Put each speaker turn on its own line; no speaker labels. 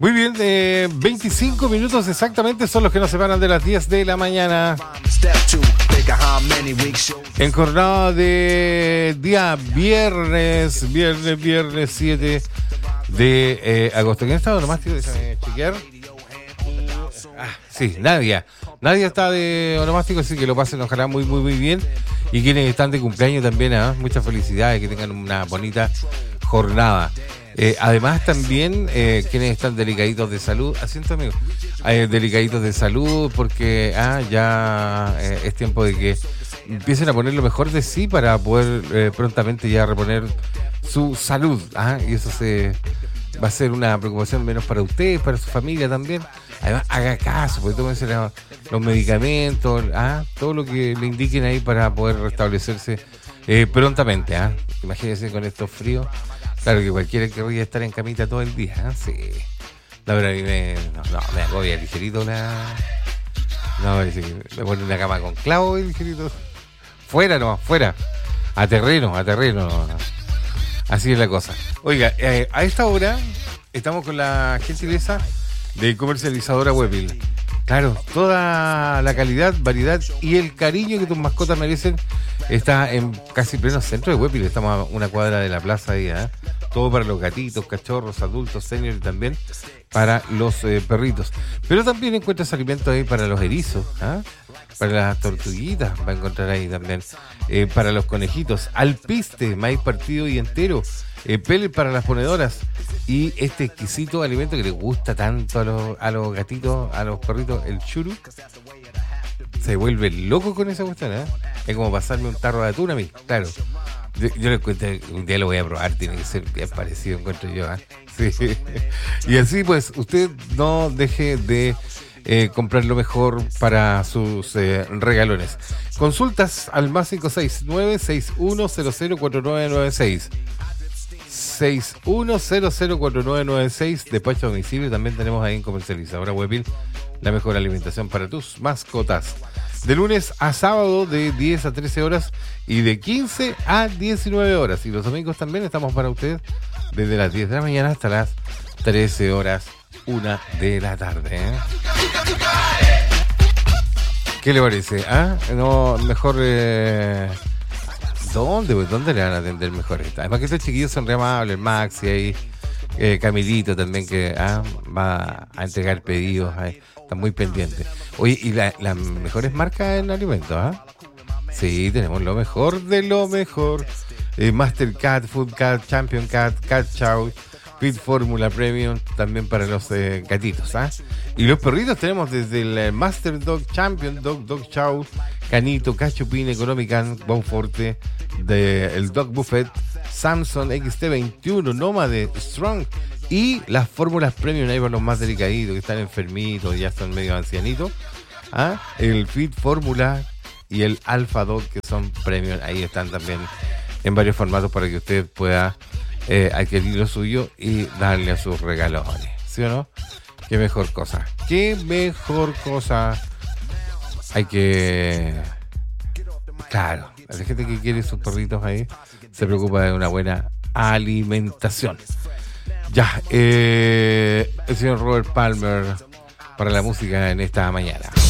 Muy bien, 25 minutos exactamente son los que nos separan de las 10 de la mañana. En jornada de día viernes 7 de agosto. ¿Quién está onomástico? Déjame chequear. Sí, Nadia. Nadia está de onomástico, así que lo pasen ojalá muy bien. Y quienes están de cumpleaños también, muchas felicidades, que tengan una bonita jornada. Además también quienes están delicaditos de salud, asiento amigos, delicaditos de salud porque ya es tiempo de que empiecen a poner lo mejor de sí para poder prontamente ya reponer su salud, y eso va a ser una preocupación menos para ustedes, para su familia también. Además haga caso, porque tómense los medicamentos, todo lo que le indiquen ahí para poder restablecerse prontamente. Imagínense con estos fríos. Claro que cualquiera querría estar en camita todo el día, sí. No, pero a mí me agobia ligerito me pone una cama con clavo y ligerito. Fuera. A terreno. Así es la cosa. Oiga, a esta hora estamos con la gentileza de comercializadora Webbil. Claro, toda la calidad, variedad y el cariño que tus mascotas merecen está en casi pleno centro de Webbil. Estamos a una cuadra de la plaza ahí, todo para los gatitos, cachorros, adultos, seniors y también para los perritos. Pero también encuentras alimentos ahí para los erizos, para las tortuguitas, va a encontrar ahí también, para los conejitos, alpiste, maíz partido y entero, pellet para las ponedoras y este exquisito alimento que les gusta tanto a los gatitos, a los perritos, el churu. Se vuelve loco con esa cuestión, Es como pasarme un tarro de atún a mí, claro. Yo le cuento, un día lo voy a probar, tiene que ser bien parecido, encuentro yo, Sí. Y así pues, usted no deje de comprar lo mejor para sus regalones. Consultas al más 569-61004996. 61004996. Despacho a domicilio. También tenemos ahí en comercializadora Webbil la mejor alimentación para tus mascotas. De lunes a sábado de 10 a 13 horas y de 15 a 19 horas. Y los domingos también estamos para usted desde las 10 de la mañana hasta las 13 horas, 1 de la tarde. ¿Qué le parece? No, mejor... ¿Dónde le van a atender mejor? Además que estos chiquillos son re amables, Maxi ahí, Camilito también que va a entregar pedidos, está muy pendiente. Oye, ¿y las mejores marcas en alimentos? Sí, tenemos lo mejor de lo mejor. Master Cat, Food Cat, Champion Cat, Cat Chow, Pit Formula Premium, también para los gatitos. Y los perritos tenemos desde el Master Dog, Champion Dog, Dog Chow, Canito, Cachupín, Economican, Bonforte, el Dog Buffet, Samson XT21, Nómade, Strong y las fórmulas premium ahí para los más delicaditos que están enfermitos, ya están medio ancianitos. El Fit Fórmula y el Alpha Dog que son premium, ahí están también en varios formatos para que usted pueda adquirir lo suyo y darle a sus regalones, ¿sí o no? Qué mejor cosa hay que... Claro, la gente que quiere sus perritos ahí se preocupa de una buena alimentación. Ya, el señor Robert Palmer para la música en esta mañana.